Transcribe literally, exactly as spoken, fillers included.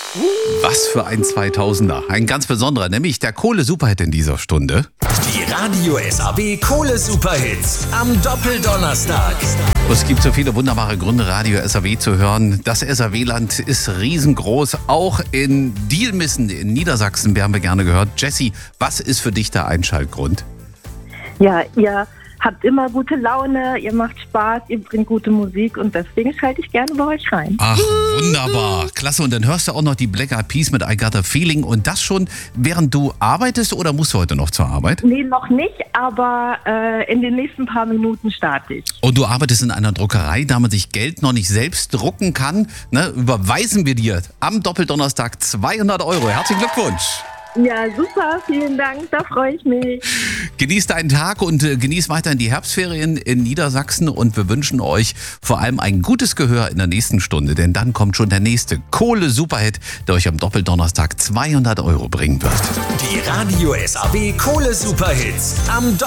Was für ein zweitausender. Ein ganz besonderer, nämlich der Kohle-Superhit in dieser Stunde. Die Radio S A B Kohle-Superhits am Doppeldonnerstag. Es gibt so viele wunderbare Gründe, Radio S A B zu hören. Das S A W-Land ist riesengroß. Auch in Dielmissen in Niedersachsen werden wir gerne gehört. Jessie, was ist für dich der Einschaltgrund? Ja, ihr habt immer gute Laune, ihr macht Spaß, ihr bringt gute Musik und deswegen schalte ich gerne bei euch rein. Ach, wunderbar. Klasse. Und dann hörst du auch noch die Black Eyed Peas mit I Got a Feeling. Und das schon, während du arbeitest, oder musst du heute noch zur Arbeit? Nee, noch nicht, aber äh, in den nächsten paar Minuten starte ich. Und du arbeitest in einer Druckerei, da man sich Geld noch nicht selbst drucken kann, ne, überweisen wir dir am Doppeldonnerstag zweihundert Euro. Herzlichen Glückwunsch. Ja, super, vielen Dank, da freue ich mich. Genieß deinen Tag und äh, genieß weiterhin die Herbstferien in Niedersachsen und wir wünschen euch vor allem ein gutes Gehör in der nächsten Stunde, denn dann kommt schon der nächste Kohle-Superhit, der euch am Doppeldonnerstag zweihundert Euro bringen wird. Die Radio S A B Kohle-Superhits am Doppeldonnerstag.